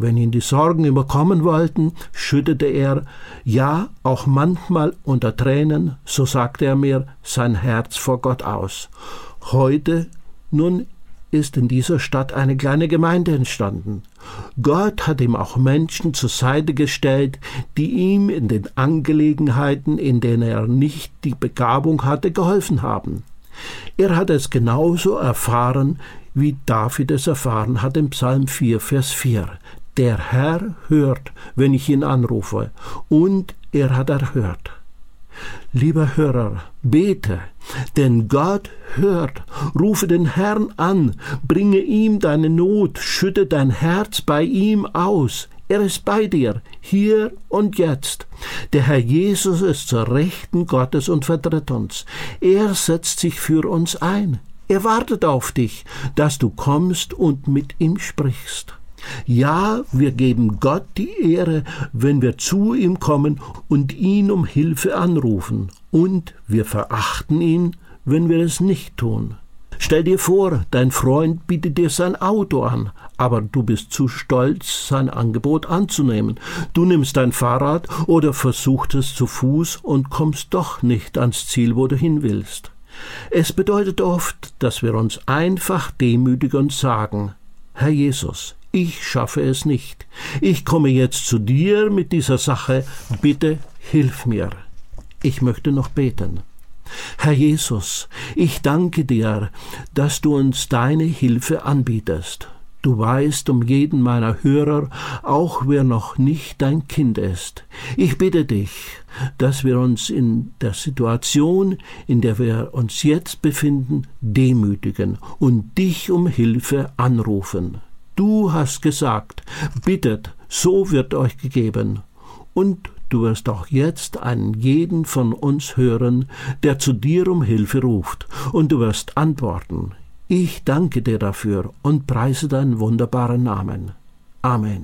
Wenn ihn die Sorgen überkommen wollten, schüttete er, ja, auch manchmal unter Tränen, so sagte er mir, sein Herz vor Gott aus. Heute nun ist in dieser Stadt eine kleine Gemeinde entstanden. Gott hat ihm auch Menschen zur Seite gestellt, die ihm in den Angelegenheiten, in denen er nicht die Begabung hatte, geholfen haben. Er hat es genauso erfahren, wie David es erfahren hat im Psalm 4, Vers 4. Der Herr hört, wenn ich ihn anrufe, und er hat erhört. Lieber Hörer, bete, denn Gott hört. Rufe den Herrn an, bringe ihm deine Not, schütte dein Herz bei ihm aus. Er ist bei dir, hier und jetzt. Der Herr Jesus ist zur Rechten Gottes und vertritt uns. Er setzt sich für uns ein. Er wartet auf dich, dass du kommst und mit ihm sprichst. Ja, wir geben Gott die Ehre, wenn wir zu ihm kommen und ihn um Hilfe anrufen. Und wir verachten ihn, wenn wir es nicht tun. Stell dir vor, dein Freund bietet dir sein Auto an, aber du bist zu stolz, sein Angebot anzunehmen. Du nimmst dein Fahrrad oder versuchst es zu Fuß und kommst doch nicht ans Ziel, wo du hin willst. Es bedeutet oft, dass wir uns einfach demütigen und sagen, Herr Jesus, ich schaffe es nicht. Ich komme jetzt zu dir mit dieser Sache. Bitte hilf mir. Ich möchte noch beten. Herr Jesus, ich danke dir, dass du uns deine Hilfe anbietest. Du weißt um jeden meiner Hörer, auch wer noch nicht dein Kind ist. Ich bitte dich, dass wir uns in der Situation, in der wir uns jetzt befinden, demütigen und dich um Hilfe anrufen. Du hast gesagt, bittet, so wird euch gegeben. Und du wirst auch jetzt einen jeden von uns hören, der zu dir um Hilfe ruft. Und du wirst antworten. Ich danke dir dafür und preise deinen wunderbaren Namen. Amen.